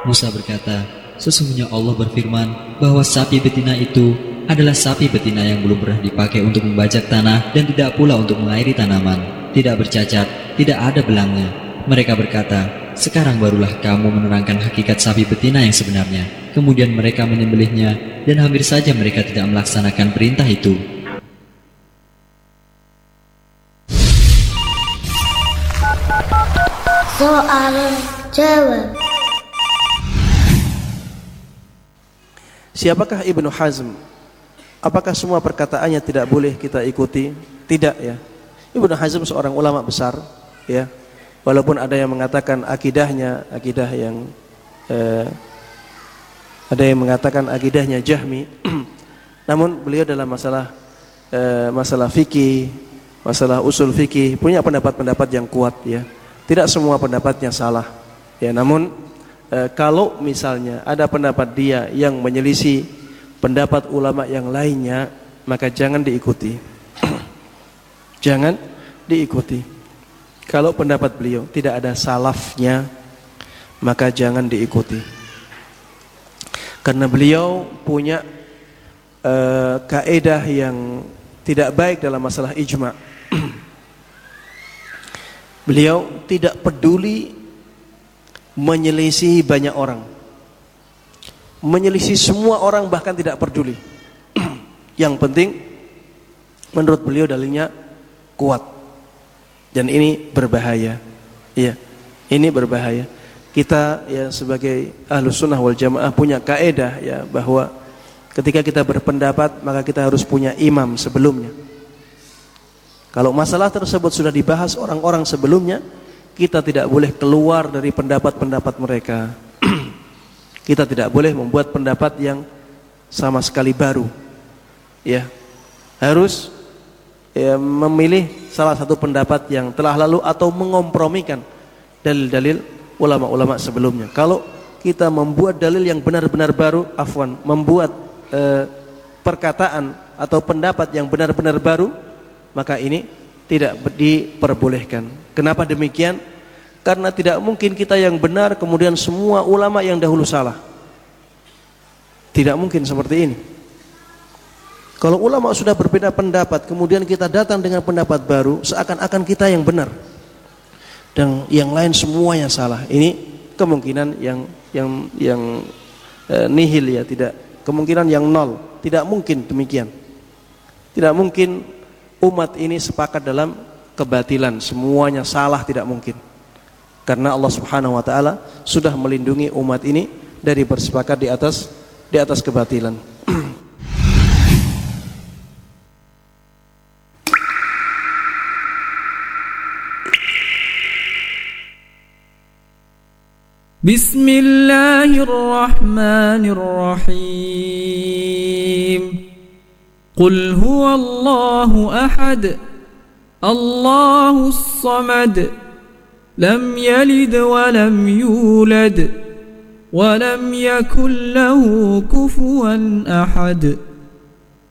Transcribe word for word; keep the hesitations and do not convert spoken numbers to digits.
Musa berkata, sesungguhnya Allah berfirman bahwa sapi betina itu adalah sapi betina yang belum pernah dipakai untuk membajak tanah dan tidak pula untuk mengairi tanaman, tidak bercacat, tidak ada belangnya. Mereka berkata, sekarang barulah kamu menerangkan hakikat sapi betina yang sebenarnya. Kemudian mereka menyembelihnya dan hampir saja mereka tidak melaksanakan perintah itu. Soal jawab. Siapakah Ibnu Hazm? Apakah semua perkataannya tidak boleh kita ikuti? Tidak ya. Ibnu Hazm seorang ulama besar ya. Walaupun ada yang mengatakan akidahnya akidah yang eh, ada yang mengatakan akidahnya Jahmi. Namun beliau dalam masalah eh, masalah fikih, masalah usul fikih punya pendapat-pendapat yang kuat ya. Tidak semua pendapatnya salah. Ya, namun e, kalau misalnya ada pendapat dia yang menyelisih pendapat ulama yang lainnya, maka jangan diikuti. Jangan diikuti. Kalau pendapat beliau tidak ada salafnya, maka jangan diikuti. Karena beliau punya e, kaidah yang tidak baik dalam masalah ijma'. Beliau tidak peduli menyelisih banyak orang, menyelisih semua orang bahkan tidak peduli. Yang penting menurut beliau dalilnya kuat. Dan ini berbahaya. Iya, ini berbahaya. Kita ya sebagai Ahlus Sunnah wal Jamaah punya kaidah ya bahwa ketika kita berpendapat maka kita harus punya imam sebelumnya. Kalau masalah tersebut sudah dibahas orang-orang sebelumnya, kita tidak boleh keluar dari pendapat-pendapat mereka. Kita tidak boleh membuat pendapat yang sama sekali baru. Ya, harus ya, memilih salah satu pendapat yang telah lalu atau mengompromikan dalil-dalil ulama-ulama sebelumnya. Kalau kita membuat dalil yang benar-benar baru, afwan, membuat eh, perkataan atau pendapat yang benar-benar baru, maka ini tidak diperbolehkan. Kenapa demikian? Karena tidak mungkin kita yang benar kemudian semua ulama yang dahulu salah. Tidak mungkin seperti ini. Kalau ulama sudah berbeda pendapat kemudian kita datang dengan pendapat baru, seakan-akan kita yang benar dan yang lain semuanya salah. Ini kemungkinan yang yang yang eh, nihil ya, tidak, kemungkinan yang nol. Tidak mungkin demikian. Tidak mungkin umat ini sepakat dalam kebatilan, semuanya salah, tidak mungkin. Karena Allah Subhanahu wa taala sudah melindungi umat ini dari bersepakat di atas di atas kebatilan. Bismillahirrahmanirrahim. Qul huwallahu ahad, Allahus samad, lam yalid wa lam yulad, wa lam yakul lahu kufuwan ahad.